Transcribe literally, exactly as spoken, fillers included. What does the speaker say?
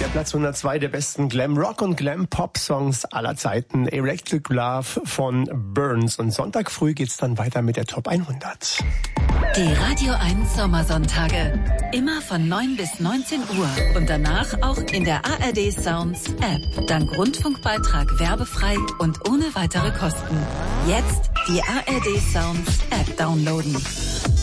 Platz hundertzwei der besten Glam-Rock- und Glam-Pop-Songs aller Zeiten. Electric Love von Burns. Und Sonntag früh geht's dann weiter mit der Top hundert. Die Radio eins Sommersonntage. Immer von neun bis neunzehn Uhr. Und danach auch in der A R D Sounds App. Dank Rundfunkbeitrag werbefrei und ohne weitere Kosten. Jetzt die A R D Sounds App downloaden.